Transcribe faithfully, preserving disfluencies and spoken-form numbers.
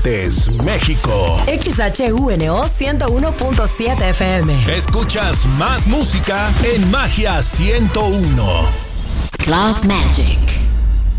Aguascalientes, México. X H U N O ciento uno punto siete F M. Escuchas más música en Magia ciento uno. Club Magic.